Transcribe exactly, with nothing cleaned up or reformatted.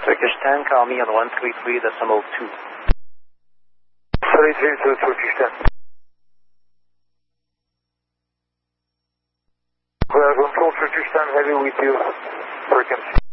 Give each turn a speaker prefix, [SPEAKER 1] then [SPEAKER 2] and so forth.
[SPEAKER 1] Turkish ten, call me on one three three decimal two.
[SPEAKER 2] three three to Turkish ten. We are control Turkish ten, heavy with you, frequency.